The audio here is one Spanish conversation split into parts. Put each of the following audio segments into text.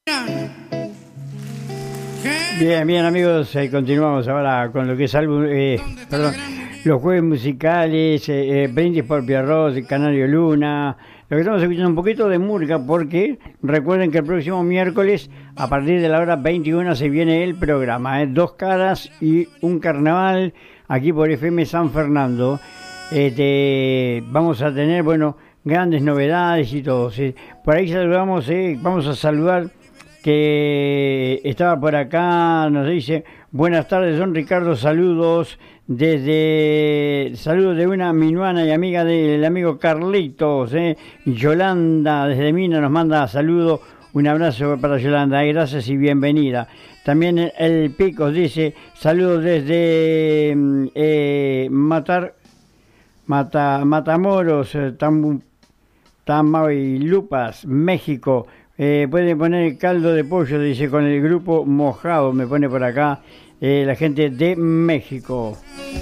Bien, bien amigos, continuamos ahora con lo que es álbum, los jueves musicales, Brindis por Pierrot, Canario Luna. Lo que estamos escuchando un poquito de música porque recuerden que el próximo miércoles a partir de la hora 21 se viene el programa, Dos Caras y un Carnaval aquí por FM San Fernando. Vamos a tener, bueno, grandes novedades y todo. Por ahí saludamos, vamos a saludar que estaba por acá, nos dice, buenas tardes don Ricardo, saludos de una minuana y amiga del amigo Carlitos, Yolanda desde Mina nos manda saludos, un abrazo para Yolanda, gracias y bienvenida. También el Picos dice, saludos desde Matamoros, Tamaulipas, México. Pueden poner caldo de pollo, dice, con el grupo Mojado, me pone por acá la gente de México.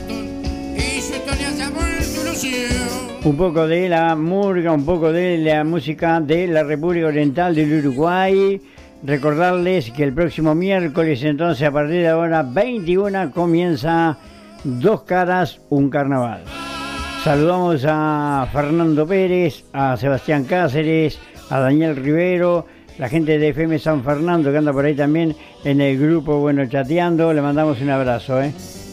Un poco de la murga, un poco de la música de la República Oriental del Uruguay. Recordarles que el próximo miércoles, entonces, a partir de la hora 21, comienza Dos Caras, un Carnaval. Saludamos a Fernando Pérez, a Sebastián Cáceres, a Daniel Rivero, la gente de FM San Fernando que anda por ahí también en el grupo, bueno, chateando, le mandamos un abrazo,